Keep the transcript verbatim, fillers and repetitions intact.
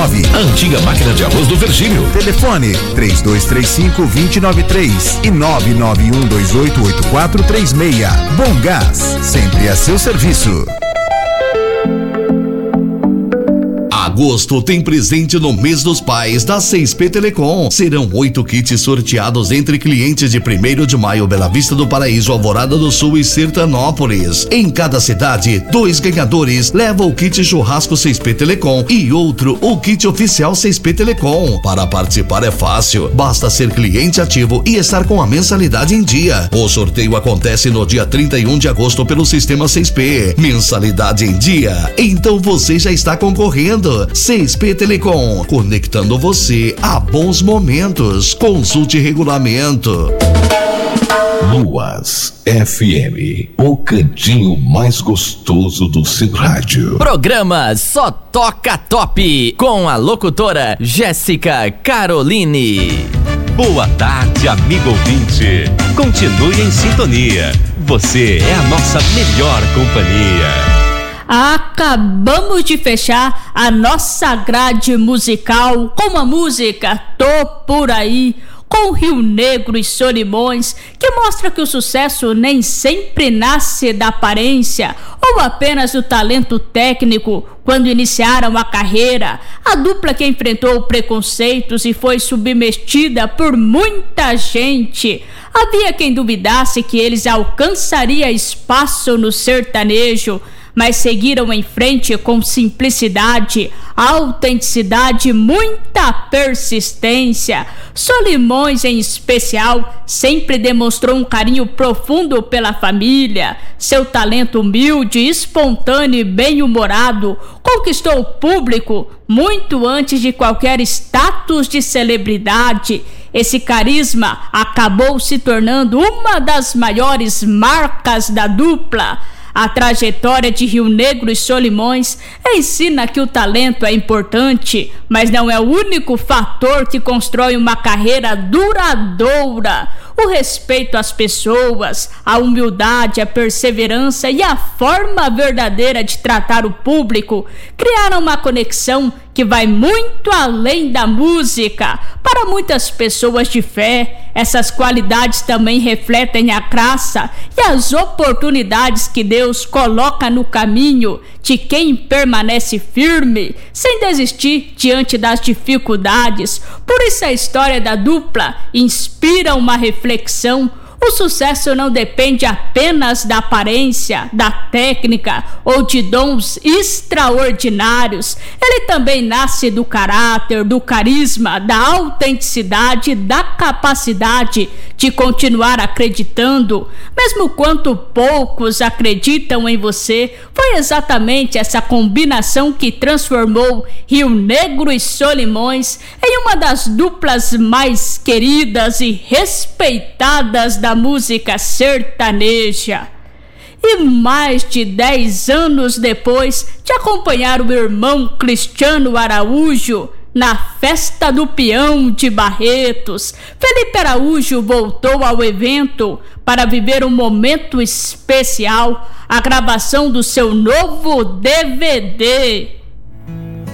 A antiga máquina de arroz do Virgílio. Telefone três dois três cinco, dois zero nove três e nove nove um dois oito oito quatro três seis. Bom Gás, sempre a seu serviço. Agosto tem presente no mês dos pais da seis P Telecom. Serão oito kits sorteados entre clientes de primeiro de maio, Bela Vista do Paraíso, Alvorada do Sul e Sertanópolis. Em cada cidade, dois ganhadores levam o kit churrasco seis P Telecom e outro o kit oficial seis P Telecom. Para participar é fácil, basta ser cliente ativo e estar com a mensalidade em dia. O sorteio acontece no dia trinta e um de agosto pelo sistema seis P. Mensalidade em dia, então você já está concorrendo. seis P Telecom, conectando você a bons momentos. Consulte regulamento. Luas F M, o cantinho mais gostoso do seu rádio. Programa Só Toca Top, com a locutora Jéssica Caroline. Boa tarde, amigo ouvinte. Continue em sintonia. Você é a nossa melhor companhia. Acabamos de fechar a nossa grade musical com a música Tô Por Aí, com Rio Negro e Solimões, que mostra que o sucesso nem sempre nasce da aparência ou apenas do talento técnico. Quando iniciaram a carreira, a dupla que enfrentou preconceitos e foi submetida por muita gente. Havia quem duvidasse que eles alcançariam espaço no sertanejo, mas seguiram em frente com simplicidade, autenticidade e muita persistência. Solimões, em especial, sempre demonstrou um carinho profundo pela família. Seu talento humilde, espontâneo e bem-humorado conquistou o público muito antes de qualquer status de celebridade. Esse carisma acabou se tornando uma das maiores marcas da dupla. A trajetória de Rio Negro e Solimões ensina que o talento é importante, mas não é o único fator que constrói uma carreira duradoura. O respeito às pessoas, a humildade, a perseverança e a forma verdadeira de tratar o público criaram uma conexão que vai muito além da música. Para muitas pessoas de fé, essas qualidades também refletem a graça e as oportunidades que Deus coloca no caminho de quem permanece firme, sem desistir diante das dificuldades. Por isso a história da dupla inspira uma reflexão. O sucesso não depende apenas da aparência, da técnica ou de dons extraordinários. Ele também nasce do caráter, do carisma, da autenticidade, da capacidade de continuar acreditando. Mesmo quando poucos acreditam em você, foi exatamente essa combinação que transformou Rio Negro e Solimões em uma das duplas mais queridas e respeitadas da música sertaneja. E mais de dez anos depois de acompanhar o irmão Cristiano Araújo na Festa do Peão de Barretos, Felipe Araújo voltou ao evento para viver um momento especial, a gravação do seu novo D V D.